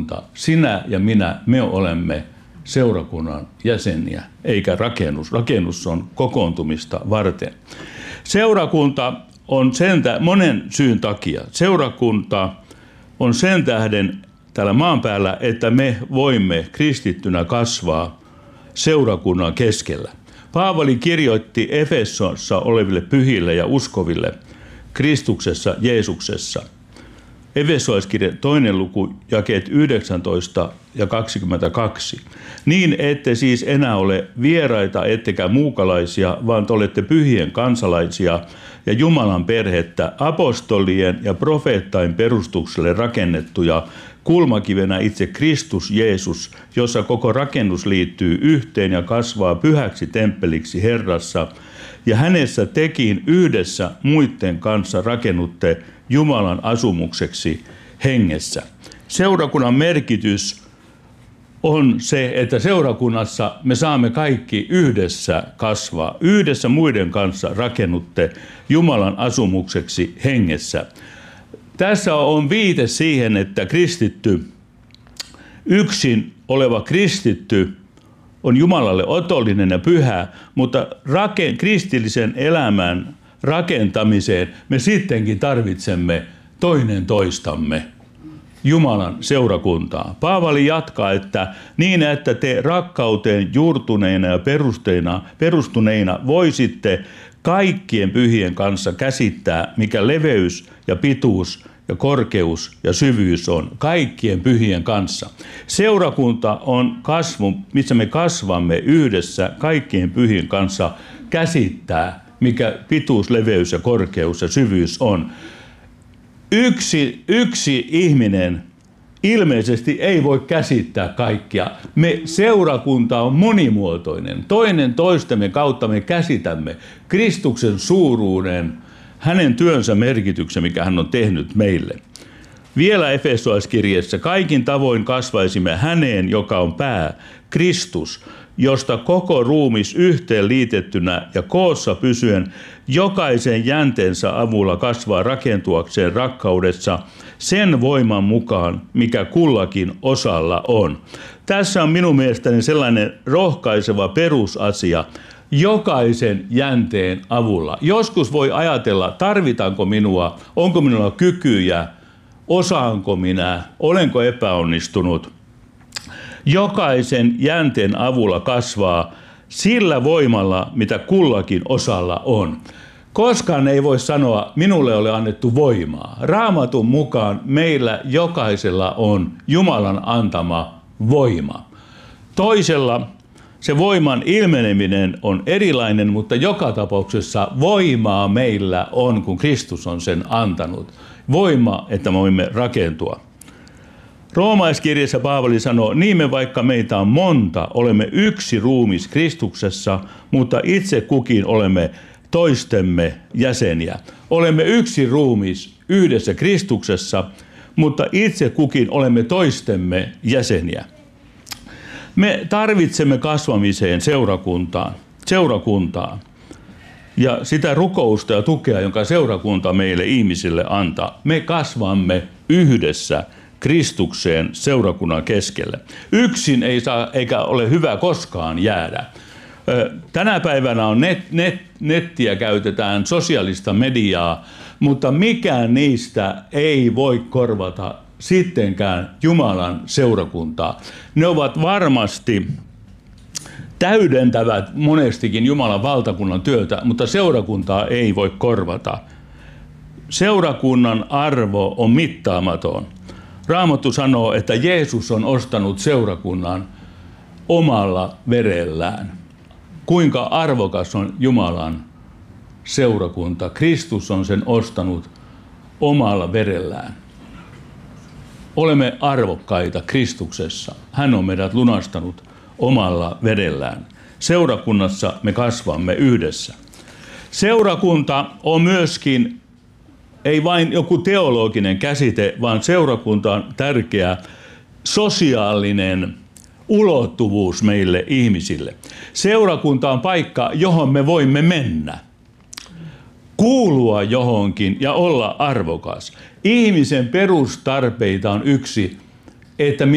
seurakunta, sinä ja minä, me olemme seurakunnan jäseniä, eikä rakennus. Rakennus on kokoontumista varten. Seurakunta on monen syyn takia. Seurakunta on sen tähden täällä maan päällä, että me voimme kristittynä kasvaa seurakunnan keskellä. Paavali kirjoitti Efesossa oleville pyhille ja uskoville Kristuksessa, Jeesuksessa. Efesolaiskirja 2. luku, jakeet 19 ja 22. Niin ette siis enää ole vieraita ettekä muukalaisia, vaan te olette pyhien kansalaisia ja Jumalan perhettä, apostolien ja profeettain perustukselle rakennettuja, kulmakivenä itse Kristus Jeesus, jossa koko rakennus liittyy yhteen ja kasvaa pyhäksi temppeliksi Herrassa, ja hänessä tekin yhdessä muiden kanssa rakennutte Jumalan asumukseksi hengessä. Seurakunnan merkitys on se, että seurakunnassa me saamme kaikki yhdessä kasvaa. Yhdessä muiden kanssa rakennutte Jumalan asumukseksi hengessä. Tässä on viite siihen, että kristitty, yksin oleva kristitty on Jumalalle otollinen ja pyhä, mutta kristillisen elämän rakentamiseen me sittenkin tarvitsemme toinen toistamme, Jumalan seurakuntaa. Paavali jatkaa, että niin, että te rakkauteen juurtuneina ja perustuneina voisitte kaikkien pyhien kanssa käsittää, mikä leveys ja pituus ja korkeus ja syvyys on, kaikkien pyhien kanssa. Seurakunta on kasvu, missä me kasvamme yhdessä kaikkien pyhien kanssa käsittää, mikä pituus, leveys ja korkeus ja syvyys on. Yksi ihminen ilmeisesti ei voi käsittää kaikkia. Seurakunta on monimuotoinen. Toinen toistemme kautta me käsitämme Kristuksen suuruuden, hänen työnsä merkityksen, mikä hän on tehnyt meille. Vielä Efesolaiskirjeessä kaikin tavoin kasvaisimme häneen, joka on pää, Kristus, josta koko ruumis yhteen liitettynä ja koossa pysyen jokaisen jänteensä avulla kasvaa rakentuakseen rakkaudessa sen voiman mukaan, mikä kullakin osalla on. Tässä on minun mielestäni sellainen rohkaiseva perusasia jokaisen jänteen avulla. Joskus voi ajatella, tarvitaanko minua, onko minulla kykyjä, osaanko minä, olenko epäonnistunut. Jokaisen jänteen avulla kasvaa sillä voimalla, mitä kullakin osalla on. Koskaan ei voi sanoa, minulle ole annettu voimaa. Raamatun mukaan meillä jokaisella on Jumalan antama voima. Toisella se voiman ilmeneminen on erilainen, mutta joka tapauksessa voimaa meillä on, kun Kristus on sen antanut. Voima, että me voimme rakentua. Roomaiskirjassa Paavali sanoo, niin me vaikka meitä on monta, olemme yksi ruumis Kristuksessa, mutta itse kukin olemme toistemme jäseniä. Olemme yksi ruumis yhdessä Kristuksessa, mutta itse kukin olemme toistemme jäseniä. Me tarvitsemme kasvamiseen seurakuntaa ja sitä rukousta ja tukea, jonka seurakunta meille ihmisille antaa. Me kasvamme yhdessä Kristukseen seurakunnan keskelle. Yksin ei saa eikä ole hyvä koskaan jäädä. Tänä päivänä on nettiä käytetään, sosiaalista mediaa, mutta mikään niistä ei voi korvata sittenkään Jumalan seurakuntaa. Ne ovat varmasti täydentävät monestikin Jumalan valtakunnan työtä, mutta seurakuntaa ei voi korvata. Seurakunnan arvo on mittaamaton. Raamattu sanoo, että Jeesus on ostanut seurakunnan omalla verellään. Kuinka arvokas on Jumalan seurakunta? Kristus on sen ostanut omalla verellään. Olemme arvokkaita Kristuksessa. Hän on meidät lunastanut omalla verellään. Seurakunnassa me kasvamme yhdessä. Seurakunta on myöskin ei vain joku teologinen käsite, vaan seurakunta on tärkeä sosiaalinen ulottuvuus meille ihmisille. Seurakunta on paikka, johon me voimme mennä, kuulua johonkin ja olla arvokas. Ihmisen perustarpeita on yksi, että